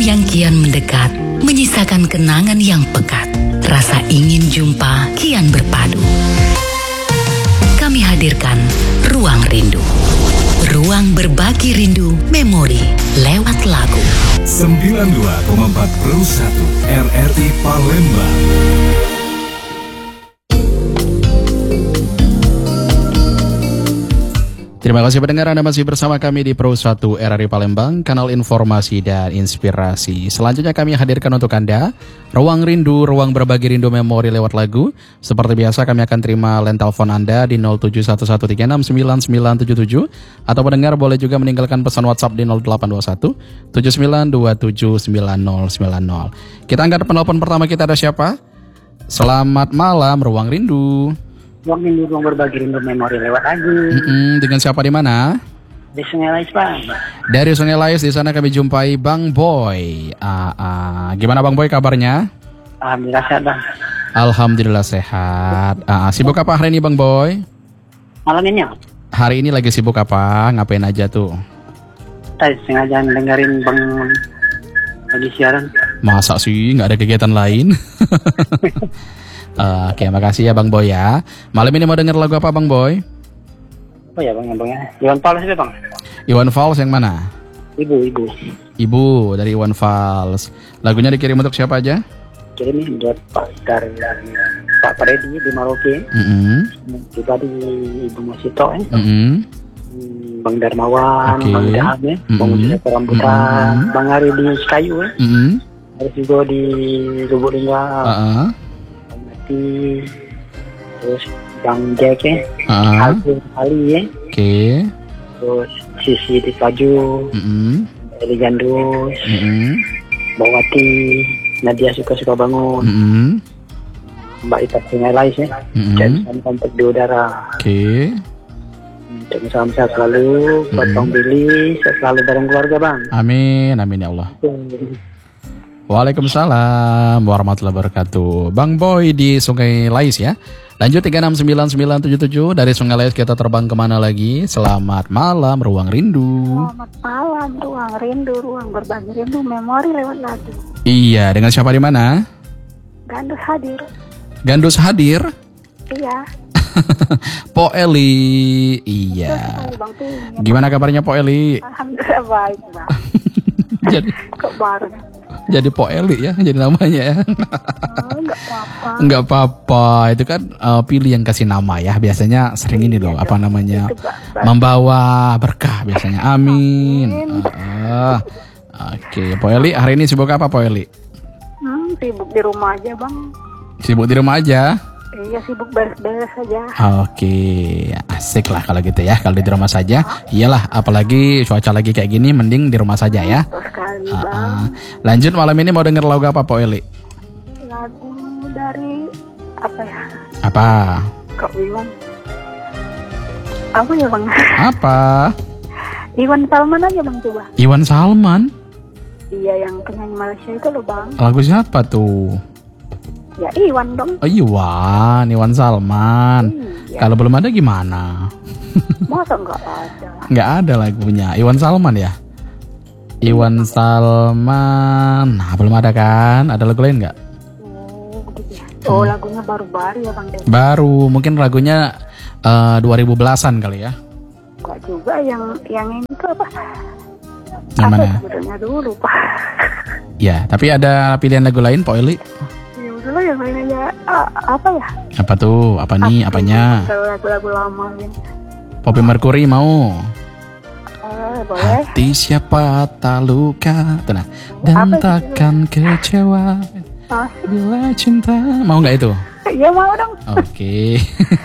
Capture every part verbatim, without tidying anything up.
yang kian mendekat, menyisakan kenangan yang pekat. Rasa ingin jumpa kian berpadu. Kami hadirkan Ruang Rindu. Ruang berbagi rindu memori lewat lagu. sembilan puluh dua koma empat Pro satu R R I Palembang. Terima kasih pendengar, Anda masih bersama kami di Pro satu R R I Palembang, kanal informasi dan inspirasi. Selanjutnya kami hadirkan untuk Anda Ruang Rindu, ruang berbagi rindu memori lewat lagu. Seperti biasa kami akan terima line telepon Anda di nol tujuh satu satu tiga enam sembilan sembilan tujuh tujuh, atau pendengar boleh juga meninggalkan pesan WhatsApp di nol delapan dua satu tujuh sembilan dua tujuh sembilan nol sembilan nol. Kita angkat penelpon pertama, kita ada siapa? Selamat malam, Ruang Rindu. Ruang Rindu, ruang berbagi rindu memori lewat lagu. Mm-mm, dengan siapa di mana? Di Sungai Lais, Bang. Dari Sungai Lais, di sana kami jumpai Bang Boy. Ah, ah. Gimana Bang Boy kabarnya? Alhamdulillah sehat, Bang. Alhamdulillah sehat. Ah, sibuk apa hari ini Bang Boy? Malam ini ya? Hari ini lagi sibuk apa? Ngapain aja tuh? Tadi sengaja dengerin Bang lagi siaran. Masa sih nggak ada kegiatan lain? Uh, Oke, okay, makasih ya Bang Boy ya. Malam ini mau denger lagu apa Bang Boy? Oh ya Bang, Bang ya. Iwan Fals ya Bang. Iwan Fals yang mana? Ibu, ibu. Ibu dari Iwan Fals. Lagunya dikirim untuk siapa aja? Kirim nih buat Pak Dar dan Pak Freddy di Maroke. Mm-hmm. Juga di Ibu Masito ya. Mm-hmm. Bang Darmawan, okay. Bang Dahab ya. Mm-hmm. Bang Joko Rambutan, mm-hmm. Bang Ari di Kayu ya. Mm-hmm. Terus juga di Lubuk Linggau. Uh-uh. Terus Bang Jack ya, uh-huh. Alvin Ali ya, oke, okay. Terus Sisi di Paju, mm-hmm. Eli Gandus, mm-hmm. Mbak Wati, Nadia suka-suka bangun, mm-hmm. Mbak Ipat Sungai Lais ya, mm-hmm. dan kontak di udara. Oke. Okay. Untuk salam sehat selalu, buat mm-hmm. Bang Billy, sehat selalu bareng keluarga Bang. Amin, amin ya Allah. Waalaikumsalam warahmatullahi wabarakatuh. Bang Boy di Sungai Lais ya. Lanjut tiga enam sembilan sembilan tujuh tujuh. Dari Sungai Lais kita terbang kemana lagi? Selamat malam Ruang Rindu. Selamat malam Ruang Rindu, ruang berbagi rindu memori lewat lagu. Iya, dengan siapa di mana? Gandus hadir. Gandus hadir? Iya. Po Eli. Iya. Gimana kabarnya Po Eli? Alhamdulillah baik Bang. Jadi kok baru? Jadi Po Eli ya, jadi namanya ya. Oh, enggak apa-apa. Enggak apa-apa, itu kan uh, pilih yang kasih nama ya. Biasanya sering ini loh, apa namanya, membawa berkah biasanya. Amin. Amin. Uh, Oke, okay. Po Eli hari ini sibuk apa Po Eli? Hmm, sibuk di rumah aja Bang. Sibuk di rumah aja? Iya, sibuk beres-beres saja. Oke, asik lah kalau gitu ya. Kalau di rumah saja, iyalah. Apalagi cuaca lagi kayak gini, mending di rumah saja ya. Betul sekali, uh, Bang. uh. Lanjut, malam ini mau denger lagu apa, Po Eli? Lagu dari apa ya? Apa? Kok bingung? Apa ya Bang? Apa? Iwan Salman aja Bang, coba. Iwan Salman? Iya, yang penyanyi Malaysia itu loh Bang. Lagu siapa tuh? Ya Iwan dong. Oh Iwan, Iwan Salman. Iya. Kalau belum ada gimana? Masa nggak ada? Nggak ada lagunya. Iwan Salman ya? Iwan Salman. Nah, belum ada kan? Ada lagu lain nggak? Oh, begitu ya. Oh, hmm. Lagunya baru-baru ya Bang. Baru, mungkin lagunya uh, dua ribu belasan kali ya? Enggak juga, yang yang ini tuh apa? Yang apa mana? Sebetulnya dulu Pak. Ya, tapi ada pilihan lagu lain, Po Eli? Dulu yang lain aja ah, apa ya? Apa tuh? Apa nih? Apa apanya? Lagu-lagu lama gitu. Poppy Mercury mau? Uh, boleh. Hati siapa tak luka, tenang, dan apa takkan itu? Kecewa oh. Bila cinta. Mau nggak itu? Iya mau dong. Oke. Okay.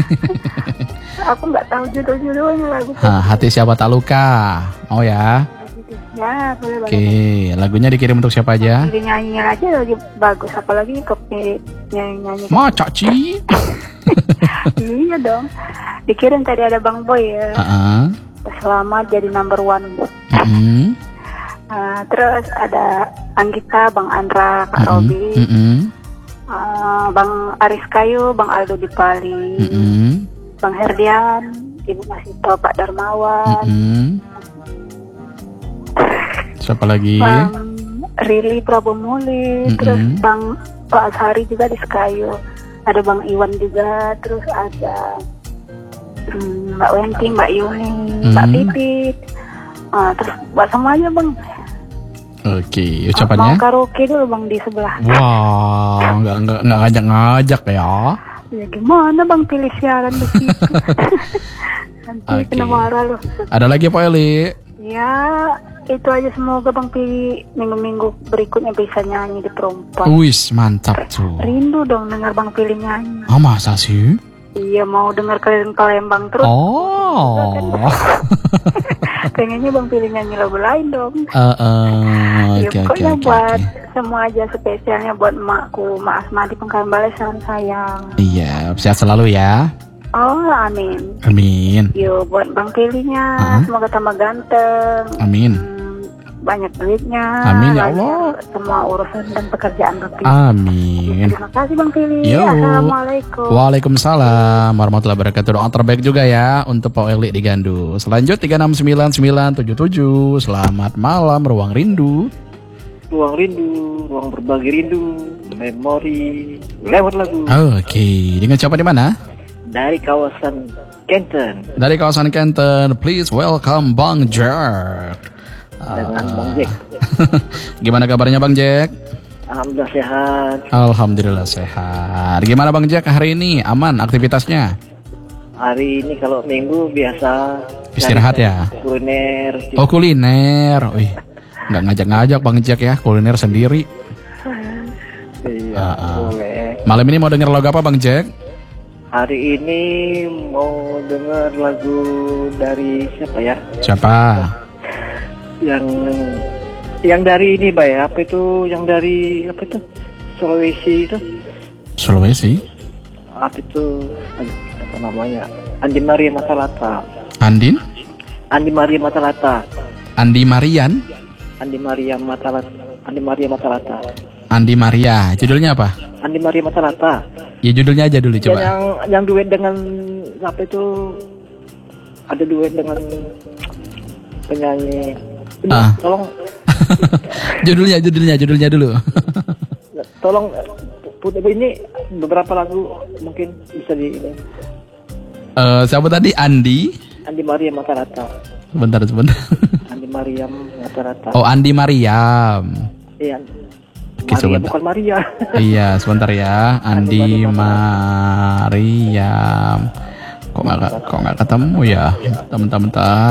Aku nggak tahu judul-judulnya lagu. Ha, hati siapa tak luka. Oh ya. Ya, boleh. Oke, okay. Lagunya dikirim untuk siapa aja? Jadi nyanyinya aja lagi bagus, apalagi kopi nyanyi-nyanyi. Ma, caci. Iya dong. Dikirim tadi ada Bang Boy ya. Uh-uh. Selamat jadi number one. Mm-hmm. Uh, terus ada Anggita, Bang Andra, Kak mm-hmm. Robi, mm-hmm. uh, Bang Aris Kayu, Bang Aldo Dipali, mm-hmm. Bang Herdian, Ibu Masito, Pak Darmawan. Mm-hmm. Siapa lagi? Bang Rili Prabomuli, Mm-mm. terus Bang Pak Ashari juga di Sekayu. Ada Bang Iwan juga, terus ada hmm, Mbak Wenti, Mbak Yuni, Mbak Mm. Pipit. Ah, terus buat semuanya Bang. Oke, Mau ucapannya. karaoke dulu Bang di sebelah. Wah, nggak nggak nggak ngajak-ngajak ya. Ya gimana Bang pilih siaran begitu? Nanti Oke. kena marah loh. Ada lagi Pak Eli? Ya, itu aja, semoga Bang Pilih minggu-minggu berikutnya bisa nyanyi di Perempuan. Wis, mantap tuh. Rindu dong dengar Bang Pilih nyanyi. Ah, masa sih? Iya, mau dengar kalian Palembang terus. Oh. Pengennya Bang Pilih nyanyi lagu lain dong. Eh, eh, Ya, Oke, oke, pokoknya oke. buat oke. semua aja, spesialnya buat emakku, Mak Asma di Pengkalan Balai, salam sayang. Iya, sehat selalu ya. Oh, amin. Amin. Yo, buat Bang Pilihnya, Ah. semoga tambah ganteng. Amin. Hmm, banyak duitnya. Amin, ya lancar Allah. Semua urusan dan pekerjaan Bang Pilih. Amin. Terima kasih Bang Pilih. Yo. Assalamualaikum. Waalaikumsalam warahmatullahi wabarakatuh. Doa terbaik juga ya untuk Pak Eli di Gandu. Selanjut tiga enam sembilan sembilan tujuh tujuh. Selamat malam Ruang Rindu. Ruang rindu, ruang berbagi rindu, memori lewat lagu Oke, dengan siapa di mana? dari kawasan Kenten Dari kawasan Kenten, please welcome Bang Jack. dengan Bang Jack. Gimana kabarnya Bang Jack? Alhamdulillah sehat. Alhamdulillah sehat. Gimana Bang Jack hari ini? Aman aktivitasnya? Hari ini kalau minggu biasa Istirahat cari ya? kuliner. Oh kuliner. Wih, nggak ngajak-ngajak Bang Jack ya, kuliner sendiri. Iya, Ah, ah. boleh. Malam ini mau denger lagu apa Bang Jack? Hari ini mau dengar lagu dari siapa ya? Siapa? Yang yang dari ini, Bay. Apa itu? Yang dari apa itu? Sulawesi itu? Sulawesi? Apa itu? Aduh, apa namanya? Andi Maria Matalata. Andin? Andi Maria Matalata. Andi Marian? Andi Maria Matalata. Andi Maria Matalata. Andi Maria. Judulnya apa? Andi Maria Matalata. Ya judulnya aja dulu Ya, coba. yang yang duet dengan apa itu? Ada duet dengan penyanyi. Ini, Ah. Tolong, judulnya, judulnya, judulnya dulu. tolong put- ini beberapa lagu mungkin bisa di ini. Eh, siapa tadi? Andi? Andi Maria Matalata. Sebentar, sebentar. Andi Mariam Matalata. Oh, Andi Mariam. Iya. Oke, Maria, sebentar. bukan Maria. Iya, sebentar ya. Andi Andi Mariam. Kok nggak kok nggak ketemu ya? Bentar, bentar.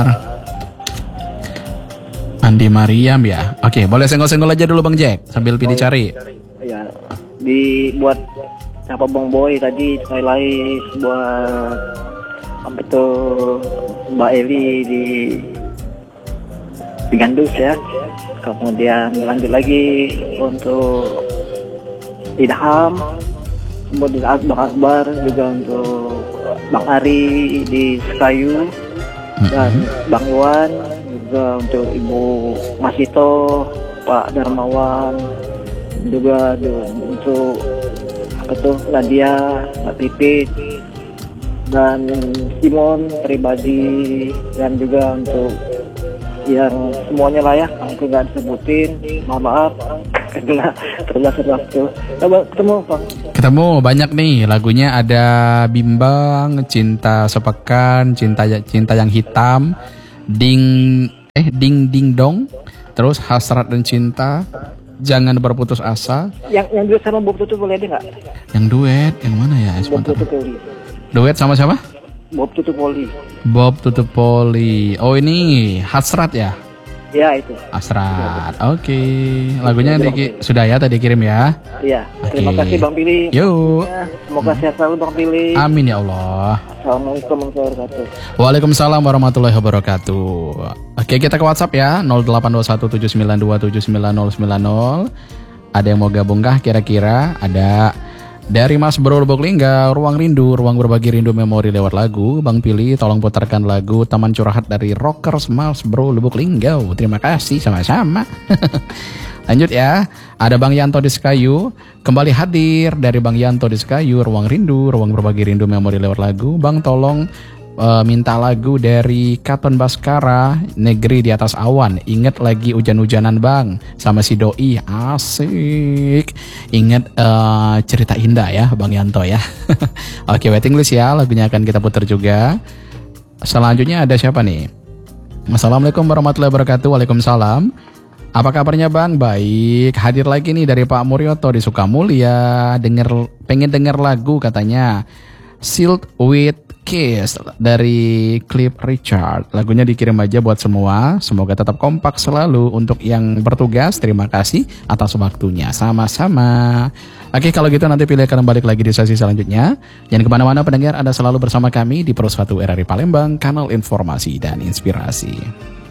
Andi Mariam ya. Oke, boleh senggol-senggol aja dulu Bang Jack sambil pilih cari. Ya, dibuat apa Bang Boy tadi sekali lagi buat apa itu Mbak Eli di di Gandus ya. Kemudian lanjut lagi untuk Idham, kemudian Bang Akbar juga untuk Bang Ari di Sekayu dan Bang Iwan juga untuk Ibu Masito, Pak Darmawan juga do- untuk apa tuh Nadia, Mbak Pipit dan Simon pribadi dan juga untuk yang semuanya lah ya, aku nggak disebutin, mohon maaf karena terbatas waktu. Coba ketemu Bang. Ketemu banyak nih lagunya, ada Bimbang, Cinta Sepekan, Cinta Cinta yang Hitam, Ding eh Ding Ding Dong, terus Hasrat dan Cinta, Jangan Berputus Asa. Yang yang duet sama Bob Tutu boleh deh nggak? Yang duet yang mana ya? Bob Sebentar. Tutu Poli. Duet sama siapa? Bob Tutu Poli. Bob Tutup Poli. Oh ini Hasrat ya? Ya itu. Hasrat. Oke. Lagunya di, sudah ya tadi kirim ya. Iya. Terima Oke. kasih Bang Billy. Yuk. Ya, semoga sehat selalu Bang Billy. Amin ya Allah. Assalamualaikum warahmatullahi wabarakatuh. Waalaikumsalam warahmatullahi wabarakatuh. Oke, kita ke WhatsApp ya, nol delapan dua satu tujuh sembilan dua tujuh sembilan nol sembilan nol. Ada yang mau gabung kah kira-kira? Ada dari Mas Bro Lubuk Lingga, Ruang Rindu, Ruang Berbagi Rindu Memori lewat lagu. Bang Pilih, tolong putarkan lagu Taman Curhat dari Rockers Mas Bro Lubuk Linggau. Terima kasih, sama-sama. Lanjut ya, ada Bang Yanto di Sekayu. Kembali hadir dari Bang Yanto di Sekayu, Ruang Rindu, Ruang Berbagi Rindu Memori lewat lagu. Bang tolong uh, minta lagu dari Katon Baskara, Negeri di Atas Awan. Ingat lagi hujan-hujanan bang, sama si Doi, asik. Ingat uh, cerita indah ya Bang Yanto ya. Oke, waiting list ya, lagunya akan kita putar juga. Selanjutnya ada siapa nih? Assalamualaikum warahmatullahi wabarakatuh. Waalaikumsalam. Apa kabarnya bang? Baik, hadir lagi nih dari Pak Muryoto di Sukamulia. Denger, pengen denger lagu katanya Sealed with Kiss dari Cliff Richard. Lagunya dikirim aja buat semua. Semoga tetap kompak selalu. Untuk yang bertugas, terima kasih atas waktunya. Sama-sama. Oke, kalau gitu nanti pilih akan balik lagi di sesi selanjutnya. Jangan kemana-mana pendengar, Anda selalu bersama kami di Pro satu R R I Palembang, kanal informasi dan inspirasi.